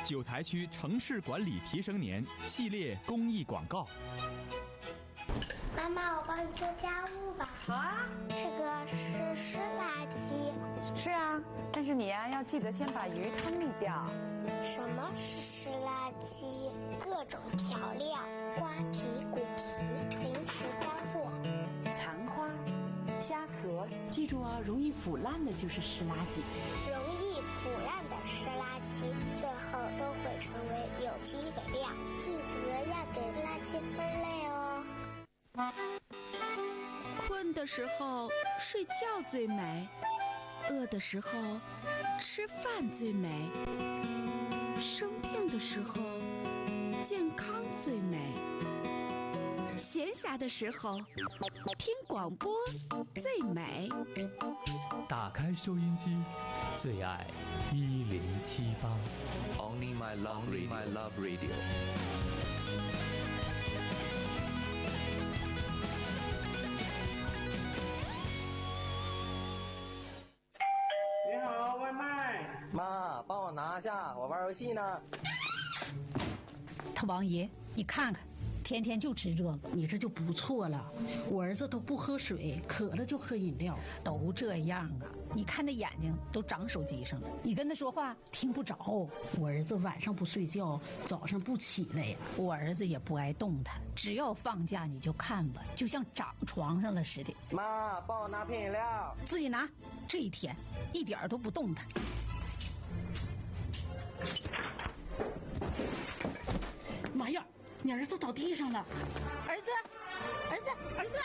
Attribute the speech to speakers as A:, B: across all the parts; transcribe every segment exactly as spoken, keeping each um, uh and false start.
A: 九台区城市管理提升年系列公益广告。
B: 妈妈，我帮你做家务吧。
C: 好啊。
B: 这个是湿垃圾。
C: 是啊，但是你呀、啊、要记得先把鱼汤沥掉。
B: 什么是湿垃圾？各种调料、瓜皮、骨皮、零食干货、
C: 残花、虾壳，记住啊，容易腐烂的就是湿垃圾。
B: 容易腐烂的湿垃圾，最后都会成为有机肥料。记得要给垃圾分类哦。
D: 困的时候睡觉最美，饿的时候吃饭最美，生病的时候健康最美，闲暇的时候听广播最美。
E: 打开收音机，最爱一零七八。
F: Only my love radio. My love radio.
G: 你好，外卖。
H: 妈，帮我拿下，我玩游戏呢。
I: 他王爷，你看看，天天就吃这个，
J: 你这就不错了。我儿子都不喝水，渴了就喝饮料，
I: 都这样啊。你看那眼睛都长手机上了，你跟他说话听不着。
J: 我儿子晚上不睡觉，早上不起来呀。
I: 我儿子也不爱动弹，只要放假你就看吧，就像长床上了似的。
H: 妈，帮我拿瓶饮料。
I: 自己拿。这一天一点都不动弹。
J: 妈呀，你儿子倒地上了！
I: 儿子，儿子，儿子！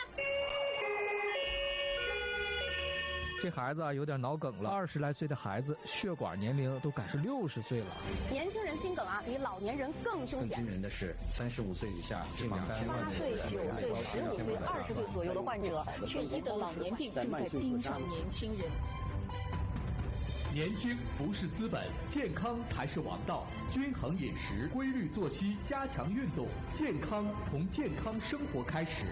E: 这孩子啊有点脑梗了，二十来岁的孩子，血管年龄都赶是六十岁了。
K: 年轻人心梗啊，比老年人更凶险。
L: 更惊人的是，三十五岁以下近两千万人，
K: 八岁、九岁、十五岁、二十岁左右的患者，却医得老年病正在盯上年轻人。
E: 年轻不是资本，健康才是王道。均衡饮食，规律作息，加强运动，健康从健康生活开始。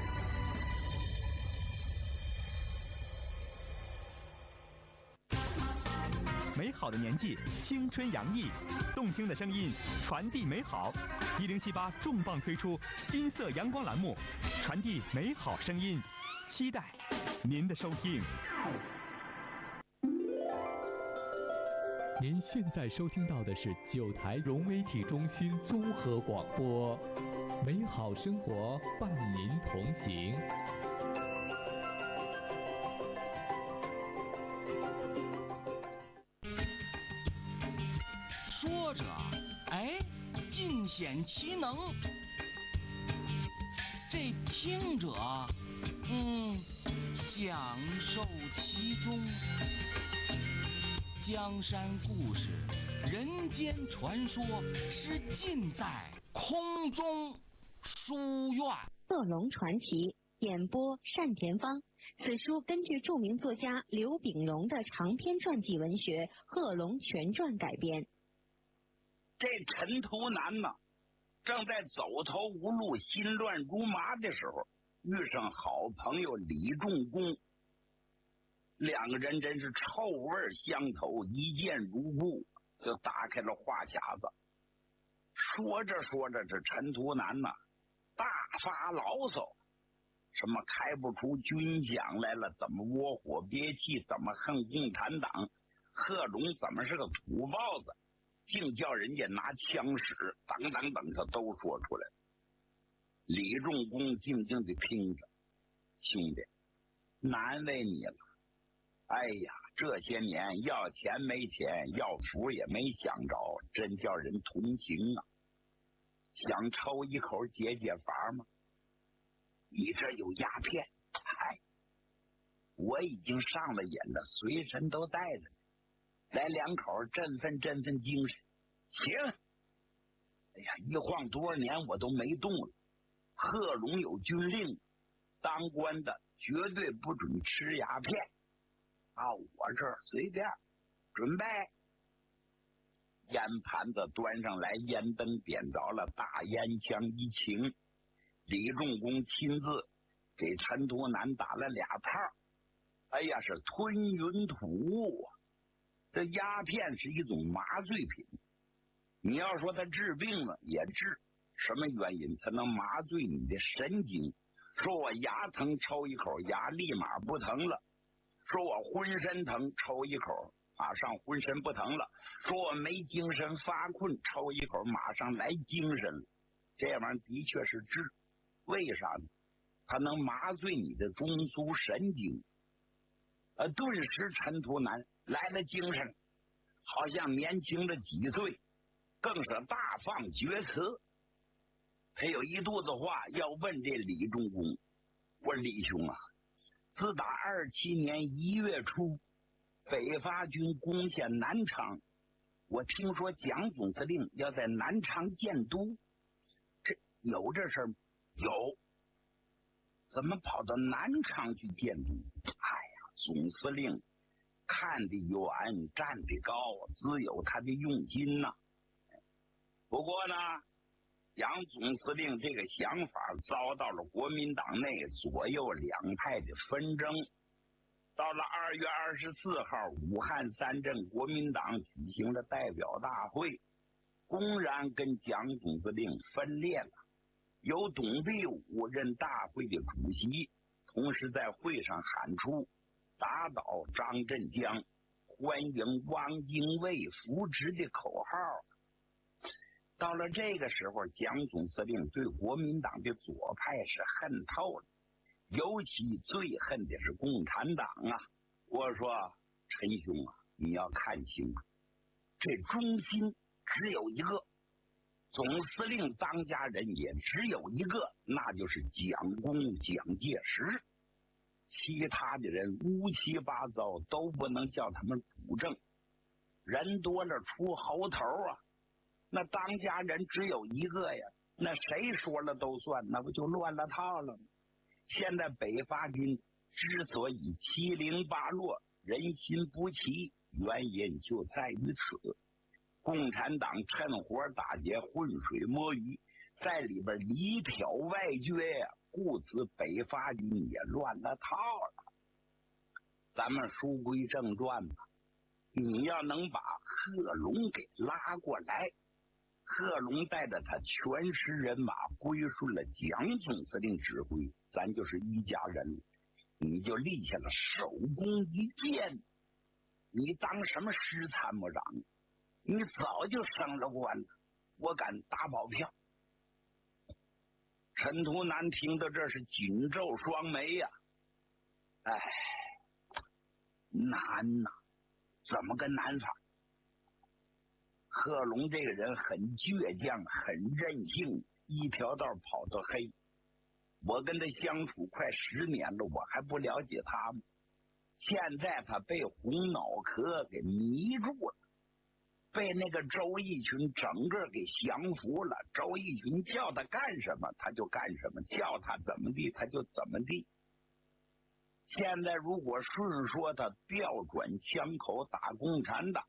A: 美好的年纪，青春洋溢，动听的声音传递美好。一零七八重磅推出金色阳光栏目，传递美好声音，期待您的收听。
E: 您现在收听到的是九台融媒体中心综合广播，美好生活伴您同行。
M: 说着，哎，尽显其能；这听着，嗯，享受其中。江山故事，人间传说，是尽在空中书院。
N: 贺龙传奇，演播单田芳。此书根据著名作家刘秉荣的长篇传记文学《贺龙全传》改编。
O: 这陈图南呢，正在走投无路、心乱如麻的时候，遇上好朋友李仲公。两个人真是臭味相投，一见如故，就打开了话匣子。说着说着，这陈图南呐，大发牢骚，什么开不出军饷来了，怎么窝火憋气，怎么恨共产党，贺龙怎么是个土包子，净叫人家拿枪使，等等等，他都说出来了。李仲公静静地听着，兄弟，难为你了。哎呀，这些年要钱没钱，要福也没想着，真叫人同情啊！想抽一口解解乏吗？你这有鸦片，嗨，我已经上了瘾了，随身都带着，来两口振奋振奋精神。行，哎呀，一晃多少年我都没动了。贺龙有军令，当官的绝对不准吃鸦片。啊，我这儿随便准备。烟盘子端上来，烟灯点着了，大烟枪一擎，李仲公亲自给陈图南打了俩炮。哎呀，是吞云吐雾啊！这鸦片是一种麻醉品， 你要说他治病了也治，什么原因？他能麻醉你的神经。说我牙疼，抽一口牙立马不疼了；说我浑身疼，抽一口马上浑身不疼了；说我没精神发困，抽一口马上来精神了。这玩意儿的确是治，为啥呢？它能麻醉你的中枢神经，呃，顿时尘土难，来了精神，好像年轻了几岁，更是大放厥词。他有一肚子话要问这李仲公，我说李兄啊，自打二七年一月初，北伐军攻陷南昌，我听说蒋总司令要在南昌建都，这有这事儿吗？有。怎么跑到南昌去建都？哎呀，总司令看得远，站得高，自有他的用心呐、啊。不过呢，蒋总司令这个想法遭到了国民党内左右两派的纷争。到了二月二十四号，武汉三镇国民党举行了代表大会，公然跟蒋总司令分裂了。由董必武任大会的主席，同时在会上喊出打倒张振江，欢迎汪精卫扶植的口号。到了这个时候，蒋总司令对国民党的左派是恨透了，尤其最恨的是共产党啊！我说陈兄啊，你要看清楚，这中心只有一个，总司令当家人也只有一个，那就是蒋公蒋介石。其他的人乌七八糟，都不能叫他们主政。人多了出猴头啊！那当家人只有一个呀，那谁说了都算，那不就乱了套了吗？现在北伐军之所以七零八落，人心不齐，原因就在于此。共产党趁火打劫，浑水摸鱼，在里边里挑外撅呀、啊，故此北伐军也乱了套了。咱们书归正传吧，你要能把贺龙给拉过来，贺龙带着他全师人马归顺了蒋总司令指挥，咱就是一家人，你就立下了首功一件。你当什么师参谋长？你早就升了官了，我敢打保票。陈图南听到这是紧皱双眉呀、啊，哎，难呐、啊，怎么个难法？贺龙这个人很倔强，很任性，一条道跑到黑。我跟他相处快十年了，我还不了解他吗？现在他被红脑壳给迷住了，被那个周逸群整个给降服了。周逸群叫他干什么他就干什么，叫他怎么地他就怎么地。现在如果顺说他调转枪口打共产党，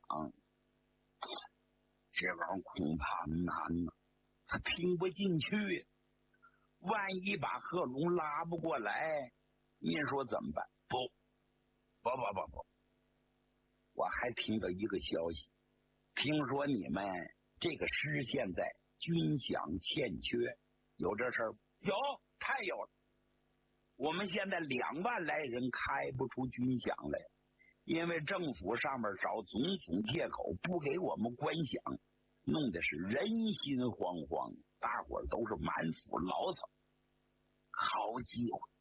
O: 这玩意儿恐怕难呐、啊，他听不进去。万一把贺龙拉不过来，您说怎么办？不，不不不不，我还听到一个消息，听说你们这个师现在军饷欠缺，有这事儿？有，太有了。我们现在两万来人开不出军饷来，因为政府上面找种种借口不给我们官饷，弄得是人心惶惶，大伙儿都是满腹牢骚。好机会，